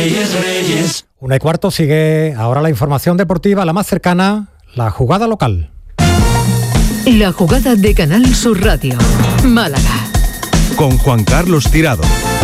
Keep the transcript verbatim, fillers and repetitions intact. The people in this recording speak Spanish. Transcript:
Reyes, Reyes. Una y cuarto, sigue ahora la información deportiva, la más cercana, la jugada local. La jugada de Canal Sur Radio, Málaga. Con Juan Carlos Tirado.